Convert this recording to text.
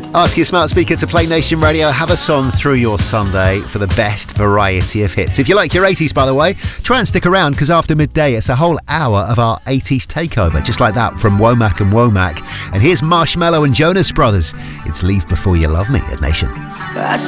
Ask your smart speaker to play Nation Radio. Have a song through your Sunday for the best variety of hits. If you like your 80s, by the way, try and stick around, because after midday it's a whole hour of our 80s takeover, just like that from Womack and Womack. And here's Marshmello and Jonas Brothers. It's Leave Before You Love Me at Nation. I